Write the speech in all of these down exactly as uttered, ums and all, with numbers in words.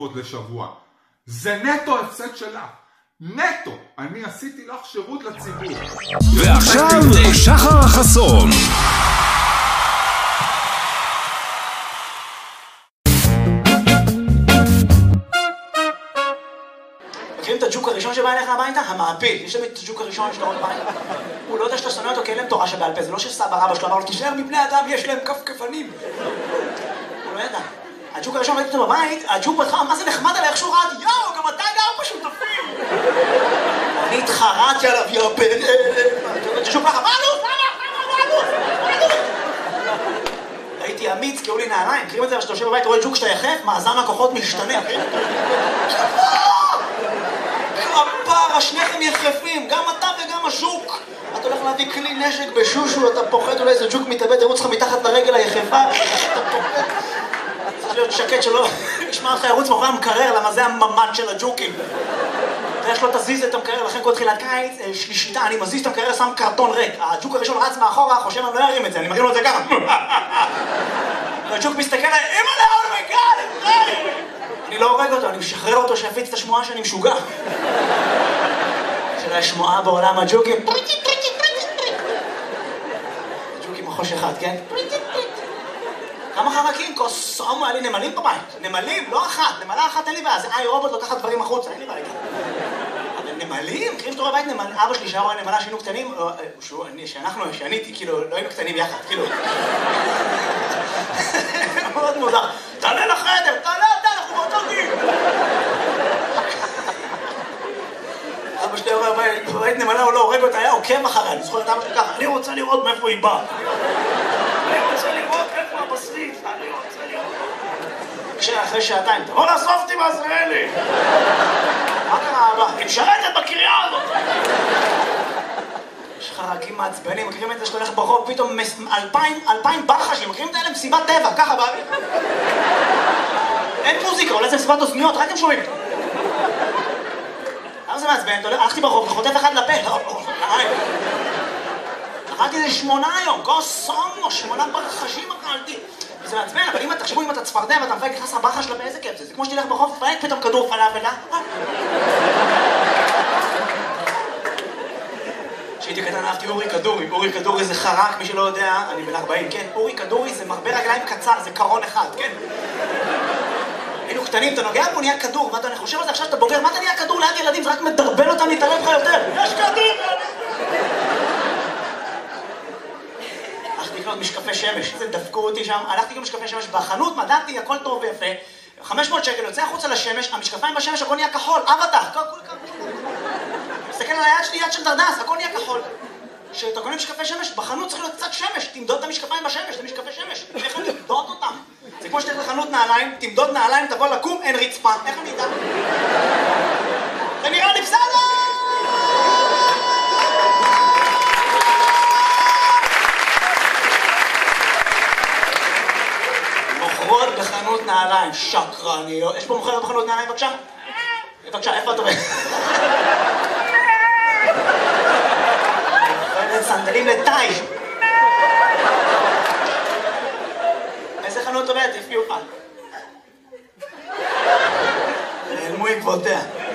עוד לשבוע. זה נטו הפסד שלך. נטו. אני עשיתי לך שירות לציבור. ועכשיו שחר החסון. מכירים את הג'וק הראשון שבא אליך הביתה? המעפיל. יש להם את הג'וק הראשון שאתה רואה בבית. הוא לא יודע שאתה שונא אותו כי אין להם תורה שבעל פה. זה לא שסבא רבא שלו אמר לו, תישאר מבני אדם, יש להם כפכפנים. הוא לא ידע. הג'וק הראשון ראיתי אותו בבית, הג'וק בהתחלה, מה זה נחמד עליי, איך שהוא רעד, יאו, גם אתה גר בשותפים. אני התחרעתי עליו, יא בן אלה. הג'וק ככה, מה עלות? מה עלות? הייתי אמיץ, קראו לי נעליים. מכירים את זה, כשאתה יושב בבית, רואה ג'וק שאתה יחף, מאזן הכוחות משתנה. כפרה, שניכם יחפים, גם אתה וגם הז'וק. אתה הולך להביא כלי נשק בשושו, אתה פוחד, אולי איזה ג'וק מתאבד, ירוץ לך מתחת לרגל היחפה, אתה פוחד. צריך להיות שקט שלא ישמע אותך ירוץ מאחורי המקרר, למה זה הממד של הג'וקים. ואיך לא תזיז את המקרר, לכן כל תחילת קיץ, שלישיתה, אני מזיז את המקרר, שם קרטון ריק. הג'וק הראשון רץ מאחורה, חושב אני לא ארים את זה, אני מרים לו את זה ככה. והג'וק מסתכל עליי, אימא'לה, אומייגאד, אני לא הורג אותו, אני משחרר אותו שיפיץ את השמועה שאני משוגע. של השמועה בעולם הג'וקים. הג'וקים מחוש אחד, כן? כמה חרקים? קוסומו, היה לי נמלים בבית. נמלים, לא אחת. נמלה אחת אין לי בעיה. זה איי רובוט לוקחת דברים החוצה, אין לי בעיה. אבל נמלים? מכירים שאתה רואה בבית נמל... אבא שלי שהיה רואה נמלה שהיינו קטנים, שאנחנו, שאני הייתי, כאילו, לא היינו קטנים יחד, כאילו. מאוד מוזר. תעלה לחדר, תעלה אתה, אנחנו באותו גיל. אבא שלי רואה בבית נמלה, הוא לא הורג אותה, היה עוקב אחריה. אני זוכר את אבא שלי ככה, אני רוצה לראות מאיפה היא באה. אני רוצה לראות איפה הבשריף, אני רוצה לראות. כשאחרי שעתיים, תבוא לאסוף אותי בעזריאלי. מה קרה אבא? היא משרתת בקריה הזאת. יש חרקים מעצבנים, מכירים את זה שאתה הולך ברחוב, פתאום אלפיים, אלפיים ברחשים, מכירים את האלה מסיבת טבע, ככה באוויר. אין מוזיקה, אולי זה מסיבת אוזניות, רק הם שומעים. למה זה מעצבן? הלכתי ברחוב, חוטף אחד לפה. אכלתי איזה שמונה היום, קוסומו, שמונה ברחשים אכלתי. זה מעצבן, אבל אם תחשבו אם אתה צפרדע ואתה מפרק נכנס לברחה שלה באיזה כיף זה, זה כמו שתלך ברחוב, תפרק פתאום כדור פלאפל, אה? כשהייתי קטן אהבתי אורי כדורי, אורי כדורי זה חרק, מי שלא יודע, אני בן ארבעים, כן? אורי כדורי זה מרבה רגליים קצר, זה קרון אחד, כן? היינו קטנים, אתה נוגע בו, נהיה כדור, מה אתה חושב על זה עכשיו שאתה בוגר, מה אתה נהיה כדור ליד ילדים, זה רק מדרבן אותם להתערב לך יותר. יש כדור! הלכתי לקנות משקפי שמש, זה דפקו אותי שם, הלכתי לקנות משקפי שמש בחנות, מדעתי, הכל טוב ויפה, חמש מאות שקל, יוצא החוצה לשמש, המשקפיים בשמש, הכל נהיה כחול, אבטח, הכל כחול. מסתכל על היד שלי, יד של דרדס, הכל נהיה כחול. כשאתה קונה משקפי שמש, בחנות צריך להיות קצת שמש, תמדוד את המשקפיים בשמש, זה משקפי שמש, איך אני אמדוד אותם? זה כמו שתלך לחנות נעליים, תמדוד נעליים, תבוא לקום, אין רצפה, איך אני אדע? זה נראה לי בסדר! מוכרות בחנות נעליים, שקרניות. יש פה מוכרת בחנות נעליים, בבקשה? בבקשה, איפה את עובדת? מוכרת סנדלים לטאי. איזה חנות עובדת? איפה יוכל? נעלמו עקבותיה.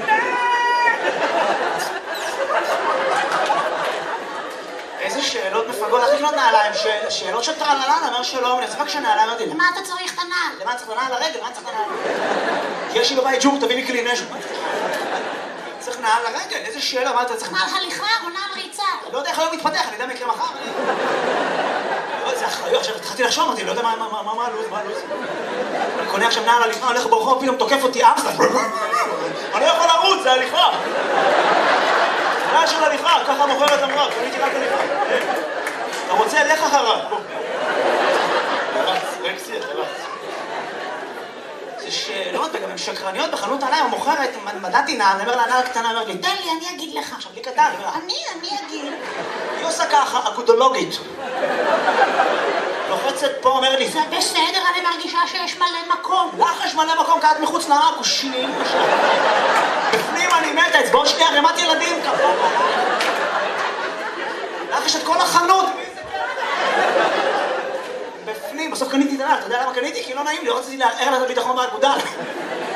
איזה שאלות מפגות, איך לקנות נעליים? שאלות של טרללן, אומר שלום, אני אצחק שנעליים, אמרתי, למה אתה צריך את הנעל? למה צריך את הנעל לרגל? למה צריך את הנעל? יש לי בבית ג'וק, תביא לי כלי נשק. צריך נעל לרגל, איזה שאלה, מה אתה צריך? נעל הליכה או נעל ריצה? לא יודע איך היום מתפתח, אני יודע מה יקרה מחר. זה אחריות, עכשיו התחלתי לחשוב, אמרתי, לא יודע מה הלו"ז, מה הלו"ז. אני קונה עכשיו נעל הליכה, הולך ברחוב, פתאום תוקף אותי אמסטר. אני לא יכול לרוץ, זה הליכה. נעל של הליכה, ככה מוכרת אמרה, קניתי רק הליכה. אתה רוצה, לך אחריו. רקסי, אתה רץ. זה שאלות, וגם הן שקרניות בחנות עליי, המוכרת, מדעתי נעל, אני אומר לה, נעל קטנה, אומר לי, תן לי, אני אגיד לך. עכשיו, לי קטן, אני, אני אגיד. היא עושה ככה, אגודולוגית. לוחצת פה, אומר לי, זה בסדר, אני מרגישה שיש מלא מקום. לך יש מלא מקום, כי את מחוץ לעכושים. בפנים אני מתה, אצבעות שנייה, רמת ילדים, כפה. לך יש את כל החנות. בפנים, בסוף קניתי את הנעל, אתה יודע למה קניתי? כי לא נעים לי, לא רציתי לערער לה את הביטחון באגודה.